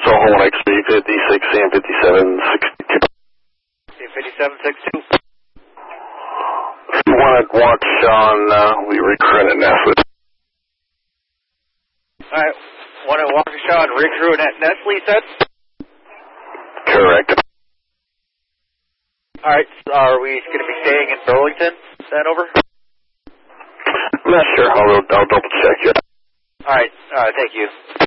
hold XB 56 and 5762. 5762. If you want to watch on, we recruit Nestle. Alright, want to Waukesha and recruit at Nestle, you said? Correct. Alright, so are we going to be staying in Burlington? Is that over? I'm not sure. I'll double check it. Alright, thank you.